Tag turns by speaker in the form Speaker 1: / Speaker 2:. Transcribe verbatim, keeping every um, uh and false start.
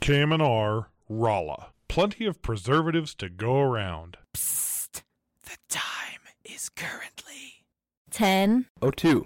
Speaker 1: K M N R, Rolla. Plenty of preservatives to go around.
Speaker 2: Psst. The time is currently
Speaker 3: ten
Speaker 4: oh two.